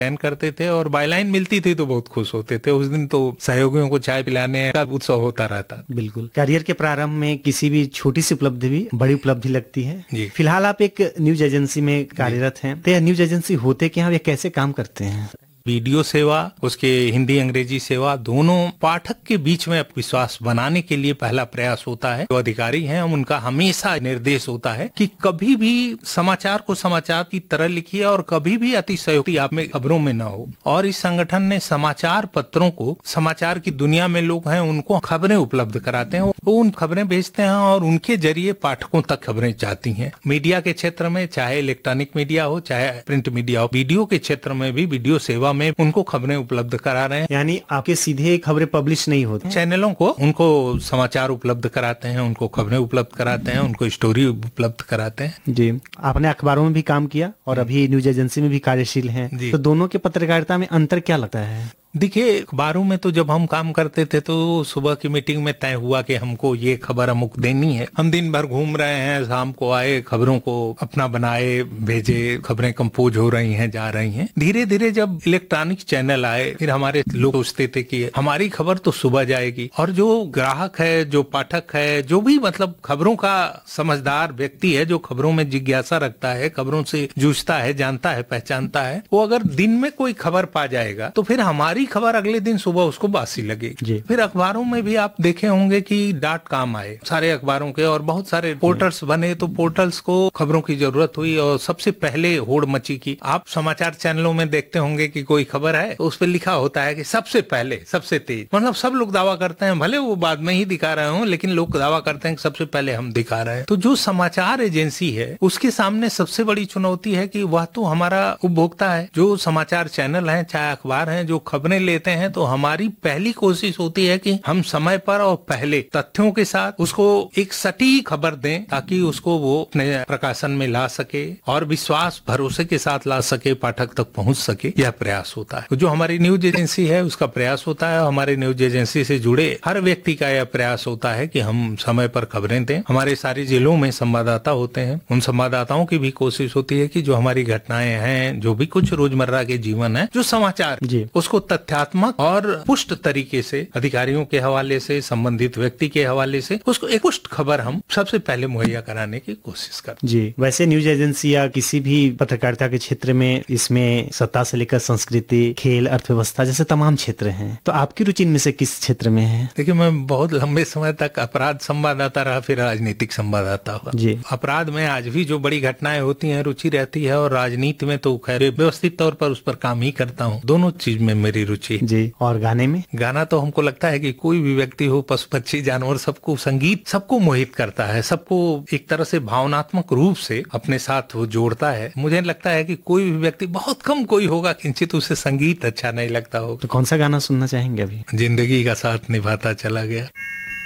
चयन करते थे और बायलाइन मिलती थी तो बहुत खुश होते थे। उस दिन तो सहयोगियों को चाय पिलाने का उत्सव होता रहता। बिल्कुल, करियर के प्रारंभ में किसी भी छोटी सी उपलब्धि भी बड़ी उपलब्धि लगती है जी। फिलहाल आप एक न्यूज एजेंसी में कार्यरत हैं, तो यह न्यूज एजेंसी होते क्या है, कैसे काम करते हैं? वीडियो सेवा, उसके हिंदी अंग्रेजी सेवा, दोनों पाठक के बीच में विश्वास बनाने के लिए पहला प्रयास होता है। जो अधिकारी हैं उनका हमेशा निर्देश होता है कि कभी भी समाचार को समाचार की तरह लिखिए और कभी भी अतिशयोक्ति आप में खबरों में न हो। और इस संगठन ने समाचार पत्रों को, समाचार की दुनिया में लोग हैं उनको खबरें उपलब्ध कराते हैं, वो उन खबरें भेजते हैं और उनके जरिए पाठकों तक खबरें जाती हैं। मीडिया के क्षेत्र में चाहे इलेक्ट्रॉनिक मीडिया हो चाहे प्रिंट मीडिया हो, वीडियो के क्षेत्र में भी वीडियो सेवा में उनको खबरें उपलब्ध करा रहे हैं। यानी आपके सीधे खबरें पब्लिश नहीं होती, चैनलों को उनको समाचार उपलब्ध कराते हैं, उनको खबरें उपलब्ध कराते हैं, उनको स्टोरी उपलब्ध कराते हैं। जी, आपने अखबारों में भी काम किया और अभी न्यूज एजेंसी में भी कार्यशील हैं, तो दोनों के पत्रकारिता में अंतर क्या लगता है? देखिए, अखबारों में तो जब हम काम करते थे तो सुबह की मीटिंग में तय हुआ कि हमको ये खबर अमुक देनी है। हम दिन भर घूम रहे हैं, शाम को आए, खबरों को अपना बनाए, भेजे, खबरें कंपोज हो रही हैं, जा रही हैं। धीरे धीरे जब इलेक्ट्रॉनिक चैनल आए, फिर हमारे लोग सोचते थे कि हमारी खबर तो सुबह जाएगी और जो ग्राहक है, जो पाठक है, जो भी मतलब खबरों का समझदार व्यक्ति है, जो खबरों में जिज्ञासा रखता है, खबरों से जूझता है, जानता है, पहचानता है, वो अगर दिन में कोई खबर पा जाएगा तो फिर हमारी खबर अगले दिन सुबह उसको बासी लगेगी। फिर अखबारों में भी आप देखे होंगे कि .com आए सारे अखबारों के और बहुत सारे पोर्टल्स बने, तो पोर्टल्स को खबरों की जरूरत हुई और सबसे पहले होड़ मची की। आप समाचार चैनलों में देखते होंगे कि कोई खबर है तो उस पर लिखा होता है कि सबसे पहले, सबसे तेज, मतलब सब लोग दावा करते हैं, भले वो बाद में ही दिखा रहे हो, लेकिन लोग दावा करते हैं कि सबसे पहले हम दिखा रहे हैं। तो जो समाचार एजेंसी है उसके सामने सबसे बड़ी चुनौती है कि वह तो हमारा उपभोक्ता है। जो समाचार चैनल है चाहे अखबार है, जो खबरें लेते हैं, तो हमारी पहली कोशिश होती है कि हम समय पर और पहले तथ्यों के साथ उसको एक सटीक खबर दें ताकि उसको वो अपने प्रकाशन में ला सके और विश्वास भरोसे के साथ ला सके, पाठक तक पहुंच सके। यह प्रयास होता है। जो हमारी न्यूज एजेंसी है उसका प्रयास होता है। हमारे न्यूज एजेंसी से जुड़े हर व्यक्ति का यह प्रयास होता है कि हम समय पर खबरें दें। हमारे सारे जिलों में संवाददाता होते हैं, उन संवाददाताओं की भी कोशिश होती है कि जो हमारी घटनाएं हैं, जो भी कुछ रोजमर्रा के जीवन है, जो समाचार उसको तथ्यात्मक और पुष्ट तरीके से अधिकारियों के हवाले से, संबंधित व्यक्ति के हवाले से उसको एक पुष्ट खबर हम सबसे पहले मुहैया कराने की कोशिश करते हैं। जी, वैसे न्यूज एजेंसी या किसी भी पत्रकारिता के क्षेत्र में इसमें सत्ता से लेकर संस्कृति, खेल, अर्थव्यवस्था जैसे तमाम क्षेत्र हैं, तो आपकी रुचि इनमें से किस क्षेत्र में है? देखिए, मैं बहुत लंबे समय तक अपराध संवाददाता रहा, फिर राजनीतिक संवाददाता हुआ। जी, अपराध में आज भी जो बड़ी घटनाएं होती हैं रुचि रहती है और राजनीति में तो खैर व्यवस्थित तौर पर उस पर काम ही करता हूँ। दोनों चीज में मेरी रुचि जी। और गाने में? गाना तो हमको लगता है कि कोई भी व्यक्ति हो, पशु पक्षी जानवर, सबको संगीत सबको मोहित करता है, सबको एक तरह से भावनात्मक रूप से अपने साथ वो जोड़ता है। मुझे लगता है कि कोई भी व्यक्ति, बहुत कम कोई होगा किंचित उसे संगीत अच्छा नहीं लगता हो। तो कौन सा गाना सुनना चाहेंगे अभी? जिंदगी का साथ निभाता चला गया।